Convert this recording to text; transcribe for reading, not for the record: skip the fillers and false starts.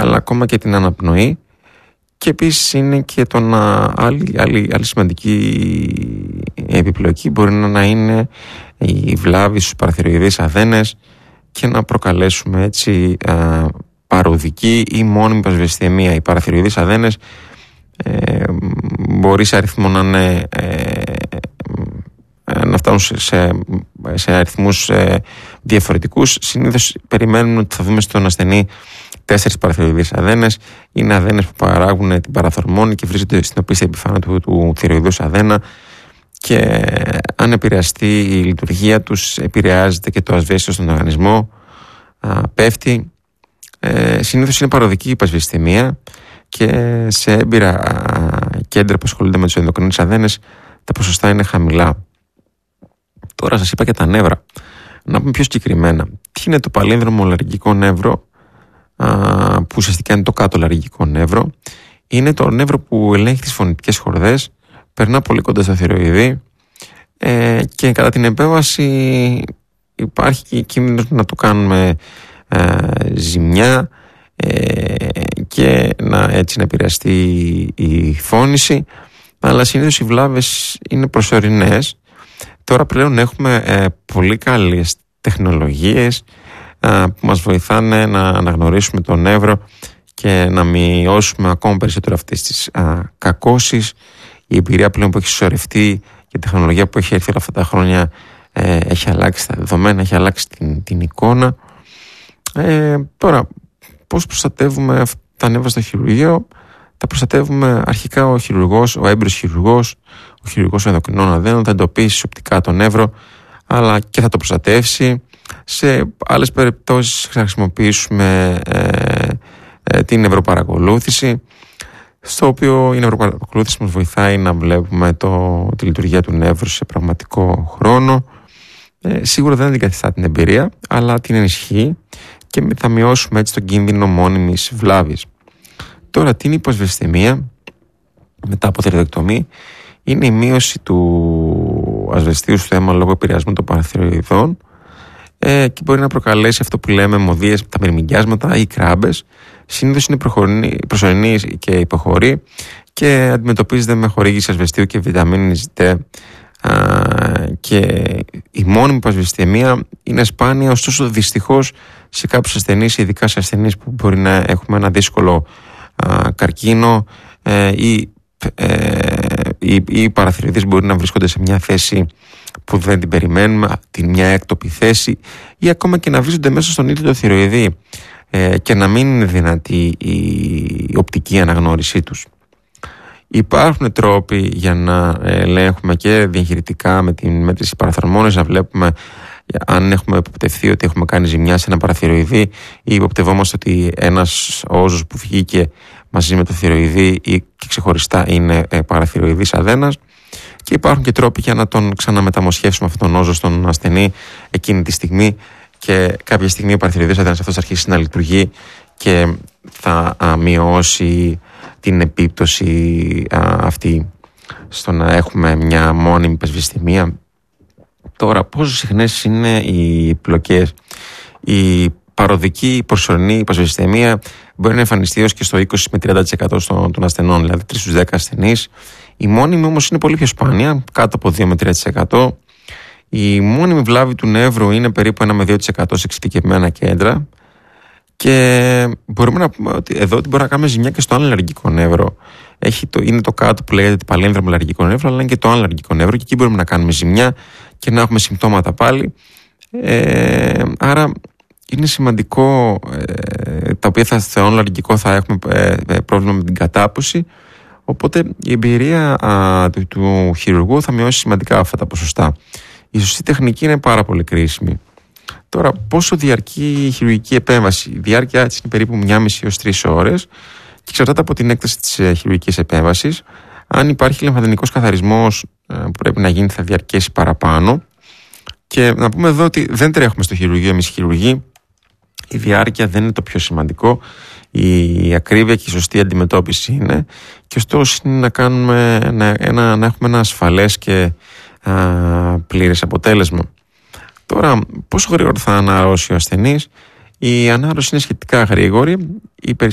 αλλά ακόμα και την αναπνοή. Και επίσης είναι και άλλη σημαντική επιπλοκή μπορεί να είναι η βλάβη στους παραθυροειδείς αδένες και να προκαλέσουμε έτσι παροδική ή μόνιμη πασβεσθαιμία. Οι παραθυροειδείς αδένες μπορεί σε αριθμό να φτάνουν σε αριθμούς διαφορετικούς. Συνήθως περιμένουμε ότι θα δούμε στον ασθενή 4 παραθυροειδείς αδένες. Είναι αδένες που παράγουν την παραθορμόνη και βρίσκονται στην οπίσθια επιφάνεια του θηροειδούς αδένα, και αν επηρεαστεί η λειτουργία τους, επηρεάζεται και το ασβέστιο στον οργανισμό, πέφτει. Συνήθως είναι παροδική η πασβεσθαιμία, και σε έμπειρα κέντρα που ασχολούνται με τους ενδοκρινείς αδένες τα ποσοστά είναι χαμηλά. Τώρα σας είπα και τα νεύρα. Να πούμε πιο συγκεκριμένα. Τι είναι το παλίνδρομο λαρυγγικό νεύρο, που ουσιαστικά είναι το κάτω λαρυγγικό νεύρο? Είναι το νεύρο που ελέγχει τις φωνητικές χορδές, περνά πολύ κοντά στο θηροειδή, και κατά την επέμβαση υπάρχει και κίνδυνος να του κάνουμε ζημιά, και έτσι να επηρεαστεί η φώνηση, αλλά συνήθως οι βλάβες είναι προσωρινές. Τώρα πλέον έχουμε πολύ καλές τεχνολογίες που μας βοηθάνε να αναγνωρίσουμε το νεύρο και να μειώσουμε ακόμα περισσότερο αυτές τις κακώσεις. Η εμπειρία πλέον που έχει συσσωρευτεί και η τεχνολογία που έχει έρθει όλα αυτά τα χρόνια έχει αλλάξει τα δεδομένα, έχει αλλάξει την εικόνα. Τώρα, πώς προστατεύουμε τα νεύρα στο χειρουργείο? Τα προστατεύουμε αρχικά ο έμπειρος χειρουργός, ο χειρουργός ενδοκρινών αδένων θα εντοπίσει οπτικά το νεύρο, αλλά και θα το προστατεύσει. Σε άλλες περιπτώσεις θα χρησιμοποιήσουμε την νευροπαρακολούθηση, στο οποίο η νευροπαρακολούθηση μας βοηθάει να βλέπουμε τη λειτουργία του νεύρου σε πραγματικό χρόνο. Σίγουρα δεν αντικαθιστά την εμπειρία, αλλά την ενισχύει και θα μειώσουμε έτσι τον κίνδυνο μόνιμης βλάβης. Τώρα, τι είναι η υποσβεσθαιμία μετά από θηροειδεκτομή? Είναι η μείωση του ασβεστίου στο αίμα λόγω επηρεασμού των παραθυροειδών, και μπορεί να προκαλέσει αυτό που λέμε αιμωδίες, τα μυρμηγκιάσματα ή κράμπες. Συνήθως είναι προσωρινή και υποχωρεί και αντιμετωπίζεται με χορήγηση ασβεστίου και βιταμίνης D. Και η μόνιμη υποσβεσθαιμία είναι σπάνια, ωστόσο δυστυχώς σε κάποιους ασθενείς, ειδικά σε ασθενείς που μπορεί να έχουμε ένα δύσκολο καρκίνο, ή οι παραθυροειδείς μπορεί να βρίσκονται σε μια θέση που δεν την περιμένουμε, μια έκτοπη θέση, ή ακόμα και να βρίσκονται μέσα στον ίδιο το θηροειδή, και να μην είναι δυνατή η οπτική αναγνώρισή τους. Υπάρχουν τρόποι για να ελέγχουμε και διαχειριτικά με την μέτρηση παραθορμόνης, να βλέπουμε αν έχουμε υποπτευθεί ότι έχουμε κάνει ζημιά σε ένα παραθυροειδή, ή υποπτευόμαστε ότι ένας όζος που βγήκε μαζί με το θηροειδή ή και ξεχωριστά είναι παραθυροειδής αδένας. Και υπάρχουν και τρόποι για να τον ξαναμεταμοσχεύσουμε αυτόν τον όζο στον ασθενή εκείνη τη στιγμή, και κάποια στιγμή ο παραθυροειδής αδένας αυτός θα αρχίσει να λειτουργεί και θα μειώσει την επίπτωση αυτή στο να έχουμε μια μόνιμη υποσβεσθαιμία. Τώρα, πόσο συχνές είναι οι επιπλοκές? Η παροδική προσωρινή υποσβεσθαιμία μπορεί να εμφανιστεί έως και στο 20 με 30% των ασθενών, δηλαδή 3 στους 10 ασθενείς. Η μόνιμη όμως είναι πολύ πιο σπάνια, κάτω από 2 με 3%. Η μόνιμη βλάβη του νεύρου είναι περίπου 1 με 2% σε εξειδικευμένα κέντρα, και μπορούμε να πούμε ότι εδώ μπορούμε να κάνουμε ζημιά και στο άλλο λαρυγγικό νεύρο. Είναι το κάτω που λέγεται παλίνδρομο λαρυγγικό νεύρο, αλλά είναι και το άλλο λαρυγγικό νεύρο, και εκεί μπορούμε να κάνουμε ζημιά και να έχουμε συμπτώματα πάλι. Άρα είναι σημαντικό, τα οποία στο άλλο λαρυγγικό θα έχουμε πρόβλημα με την κατάποση, οπότε η εμπειρία του χειρουργού θα μειώσει σημαντικά αυτά τα ποσοστά. Η σωστή τεχνική είναι πάρα πολύ κρίσιμη. Τώρα, πόσο διαρκεί η χειρουργική επέμβαση? Η διάρκεια είναι περίπου 1,5 έως 3 ώρες και εξαρτάται από την έκταση της χειρουργικής επέμβασης. Αν υπάρχει λιμφαδενικός καθαρισμός που πρέπει να γίνει, θα διαρκέσει παραπάνω. Και να πούμε εδώ ότι δεν τρέχουμε στο χειρουργείο εμείς χειρουργοί. Η διάρκεια δεν είναι το πιο σημαντικό. Η ακρίβεια και η σωστή αντιμετώπιση είναι. Και ο στόχος είναι να έχουμε ένα ασφαλές και πλήρες αποτέλεσμα. Τώρα, πόσο γρήγορα θα αναρρώσει ο ασθενής? Η ανάρρωση είναι σχετικά γρήγορη.